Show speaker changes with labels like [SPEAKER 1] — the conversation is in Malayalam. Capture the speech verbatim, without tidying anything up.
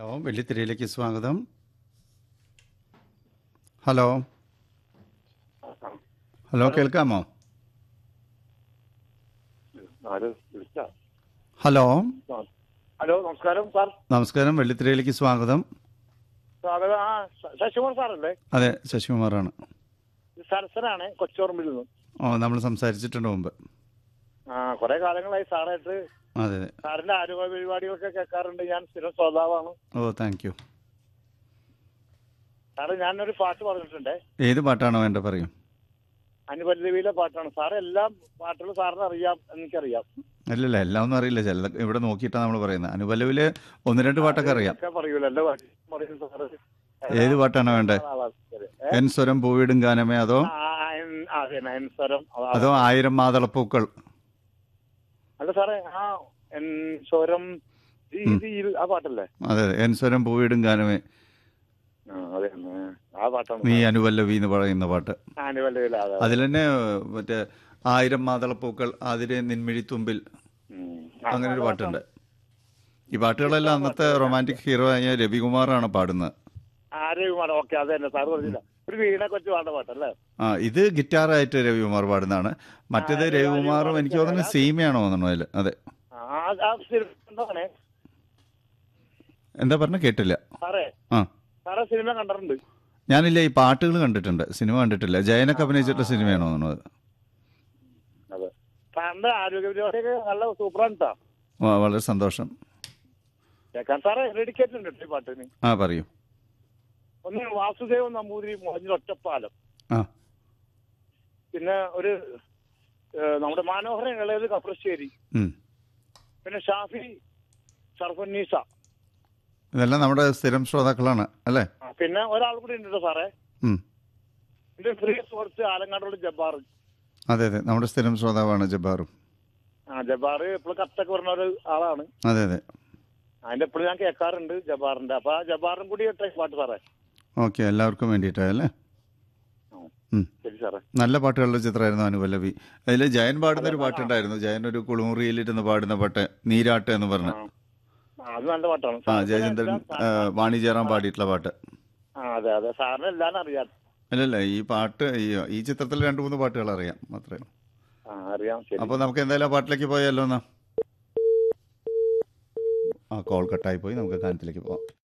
[SPEAKER 1] ഹലോ, വെള്ളിത്തിരയിലേക്ക് സ്വാഗതം. Hello hello
[SPEAKER 2] hello.
[SPEAKER 1] കേൾക്കാമോ?
[SPEAKER 2] ആര് വിളിച്ചാ?
[SPEAKER 1] ഹലോ
[SPEAKER 2] ആ. ഹലോ, നമസ്കാരം സാർ.
[SPEAKER 1] നമസ്കാരം, വെള്ളിത്തിരയിലേക്ക് സ്വാഗതം.
[SPEAKER 2] സ്വാഗതം. ആ ശ- ശശികുമാർ സാറല്ലേ?
[SPEAKER 1] അതെ, ശശികുമാറാണ്.
[SPEAKER 2] ഇത് സരസനാണ്, കൊച്ചോർമ്പിൽ നിന്നും.
[SPEAKER 1] ഓ, നമ്മൾ സംസാരിച്ചിട്ടുണ്ട് മുമ്പ്.
[SPEAKER 2] ആ കുറെ കാലങ്ങളായി സാറായിട്ട്.
[SPEAKER 1] അതെ അതെ.
[SPEAKER 2] സാറിന്റെ ആരോഗ്യ പരിപാടികളൊക്കെ കേൾക്കാറുണ്ട്. ഞാൻ സ്ഥിരം ശ്രോതാവാണ്.
[SPEAKER 1] ഓ, താങ്ക് യു.
[SPEAKER 2] സാറ് ഞാനൊരു പാട്ട് പറഞ്ഞിട്ടുണ്ട്.
[SPEAKER 1] ഏത് പാട്ടാണോ വേണ്ടത് പറയൂ.
[SPEAKER 2] അനുപല്ലവിയിലെ പാട്ടാണ്. സാറ് എല്ലാ പാട്ടുകളും സാറിന് അറിയാം, എനിക്കറിയാം.
[SPEAKER 1] അല്ലല്ല, എല്ലാം ഒന്നും അറിയില്ല. ചില ഇവിടെ നോക്കിയിട്ടാണ് നമ്മൾ പറയുന്നത്. അനുപല്ലവില് ഒന്ന് രണ്ട് പാട്ടൊക്കെ അറിയാം.
[SPEAKER 2] ഒക്കെ പറയൂല, എല്ലാ പാട്ടും പറയും സാറ്.
[SPEAKER 1] ഏത് പാട്ടാണോ വേണ്ടത്?
[SPEAKER 2] ഏ?
[SPEAKER 1] എൻ സ്വരം പൂവിടും ഗാനമേ, അതോ
[SPEAKER 2] ആ, ആ, എൻ- ആ, അതെ, നയൻസ്വരം. അതാ.
[SPEAKER 1] അതോ ആയിരം മാതളപ്പൂക്കൾ?
[SPEAKER 2] അല്ല സാറേ, ആ എൻ സ്വരം രീതിയിൽ ആ പാട്ടല്ലേ?
[SPEAKER 1] അതെ അതെ, എൻ സ്വരം പൂവിടും ഗാനമേ
[SPEAKER 2] ആ, അതെ, ആ പാട്ടാണ്.
[SPEAKER 1] നീ അനുപല്ലവി എന്ന് പറയുന്ന പാട്ട്.
[SPEAKER 2] അനുപല്ലവിയിലെ അതെ.
[SPEAKER 1] അതിൽ തന്നെ മറ്റേ ആയിരം മാതളപ്പൂക്കൾ അതിരെ നിൻമിഴിത്തുമ്പിൽ,
[SPEAKER 2] ഉം.
[SPEAKER 1] അങ്ങനെ ഒരു പാട്ടുണ്ട്. ഈ പാട്ടുകളെല്ലാം അന്നത്തെ റൊമാൻറ്റിക് ഹീറോ ആയ രവികുമാറാണ് പാടുന്നത്.
[SPEAKER 2] ആരോഗ്യമാണ്. ഓക്കെ, അത് തന്നെ സാർ പറഞ്ഞില്ല. ഒരു വീണെ കൊച്ചു പാണ്ട പാട്ടല്ലേ?
[SPEAKER 1] ആ, ഇത് ഗിറ്റാറായിട്ട് രവികുമാർ പാടുന്നതാണ്. മറ്റേത്
[SPEAKER 2] ആ,
[SPEAKER 1] രവികുമാറും എനിക്ക് തോന്നുന്നു സീമയാണോ തോന്നുന്നു അതിൽ. അതെ.
[SPEAKER 2] ആ, ആ സിനിമ കണ്ടതാണേ
[SPEAKER 1] എന്താ പറഞ്ഞ കേട്ടില്ല.
[SPEAKER 2] സാറേ.
[SPEAKER 1] ആ,
[SPEAKER 2] സാറേ സിനിമ കണ്ടിട്ടുണ്ട്.
[SPEAKER 1] ഞാനില്ല, ഈ പാട്ടുകൾ കണ്ടിട്ടുണ്ട്, സിനിമ കണ്ടിട്ടില്ല. ജയനൊക്കെ അഭിനയിച്ചിട്ട് സിനിമയാണോ തോന്നുന്നത്.
[SPEAKER 2] അതെ. സാറിന്റെ ആരോഗ്യ പരിപാടിയൊക്കെ നല്ല സൂപ്പറാണ് സാർ.
[SPEAKER 1] ആ, വളരെ സന്തോഷം.
[SPEAKER 2] കേൾക്കാൻ സാറേ ഡെഡിക്കേറ്റ് ഉണ്ട് ഈ പാട്ടിന്.
[SPEAKER 1] ആ, പറയൂ.
[SPEAKER 2] ഒന്ന് വാസുദേവൻ നമ്പൂതിരി മുഹഞ്ഞിൽ ഒറ്റപ്പാലം.
[SPEAKER 1] ആ,
[SPEAKER 2] പിന്നെ ഒരു ഏഹ്, നമ്മുടെ മനോഹരൻ ഇളയത് കപ്രശ്ശേരി.
[SPEAKER 1] ഉം.
[SPEAKER 2] പിന്നെ ഷാഫി സർഫന്നീസ.
[SPEAKER 1] ഇതെല്ലാം നമ്മുടെ സ്ഥിരം ശ്രോതാക്കളാണ് അല്ലേ?
[SPEAKER 2] ആ, പിന്നെ ഒരാൾ കൂടി ഉണ്ട് സാറേ.
[SPEAKER 1] ഉം.
[SPEAKER 2] എന്റെ പ്രിയ സുഹൃത്ത് ആലങ്ങാടുള്ള ജബ്ബാർ.
[SPEAKER 1] അതെ അതെ, നമ്മുടെ സ്ഥിരം ശ്രോതാവാണ് ജബ്ബാറും.
[SPEAKER 2] ആ ജബ്ബാർ എപ്പോഴും കത്തൊക്കെ പറഞ്ഞ ഒരു ആളാണ്.
[SPEAKER 1] അതെ അതെ.
[SPEAKER 2] അതിന്റെ എപ്പോഴും ഞാൻ കേൾക്കാറുണ്ട് ജബ്ബാറിന്റെ. അപ്പൊ ആ ജബ്ബാറും കൂടി ഇട്ടേ പാട്ട് സാറേ.
[SPEAKER 1] ഓക്കെ, എല്ലാവർക്കും വേണ്ടിയിട്ടല്ലേ? ഉം.
[SPEAKER 2] ശരി സാറേ.
[SPEAKER 1] നല്ല പാട്ടുകളുടെ ചിത്രമായിരുന്നു അനുപല്ലവി. അതിൽ ജയൻ പാടുന്ന ഒരു പാട്ടുണ്ടായിരുന്നു. ജയൻ ഒരു കുളിമുറിയിലിരുന്ന് പാടുന്ന പാട്ട്, നീരാട്ട് എന്ന് പറഞ്ഞ്.
[SPEAKER 2] ആ, അത് നല്ല പാട്ടാണ്.
[SPEAKER 1] ആ, ജയചന്ദ്രൻ ആ, വാണി ജയറാം പാടിയിട്ടുള്ള പാട്ട്.
[SPEAKER 2] ആ അതെ അതെ, സാറിന് എല്ലാം അറിയാം.
[SPEAKER 1] അല്ലല്ല, ഈ പാട്ട് ഈ ഈ ചിത്രത്തിൽ രണ്ട് മൂന്ന് പാട്ടുകൾ അറിയാം മാത്രമേ.
[SPEAKER 2] ആ അറിയാം. ശരി.
[SPEAKER 1] അപ്പോൾ നമുക്ക് എന്തായാലും ആ പാട്ടിലേക്ക് പോയാലോ എന്നാ. ആ, കോൾ കട്ടായി പോയി. നമുക്ക് ഗാനത്തിലേക്ക് പോവാം.